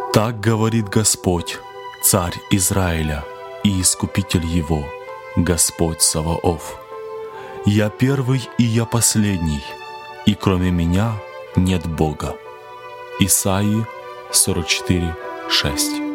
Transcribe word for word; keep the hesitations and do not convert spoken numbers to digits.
Так говорит Господь, Царь Израиля и Искупитель его, Господь Саваоф. Я первый и я последний, и кроме меня нет Бога. Исайи сорок четыре, шесть.